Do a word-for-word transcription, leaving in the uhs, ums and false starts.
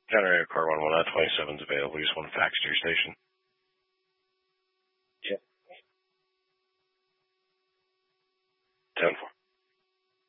Generator car one one, that twenty-seven's available. You just want to fax to your station. Yeah. ten four.